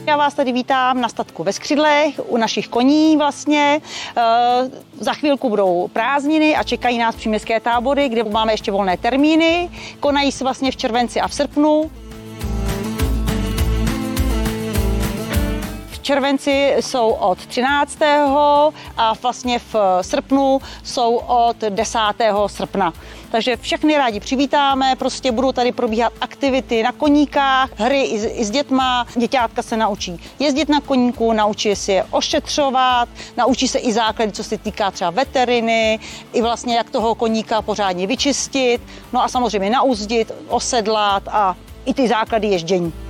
Já vás tady vítám na statku ve Skřidlech, u našich koní vlastně. Za chvilku budou prázdniny a čekají nás příměstské tábory, kde máme ještě volné termíny. Konají se vlastně v červenci a v srpnu. V červenci jsou od 13. a vlastně v srpnu jsou od 10. srpna. Takže všechny rádi přivítáme, prostě budou tady probíhat aktivity na koníkách, hry i s dětma. Děťátka se naučí jezdit na koníku, naučí si je ošetřovat, naučí se i základy, co se týká třeba veteriny, i vlastně jak toho koníka pořádně vyčistit, no a samozřejmě nauzdit, osedlat a i ty základy ježdění.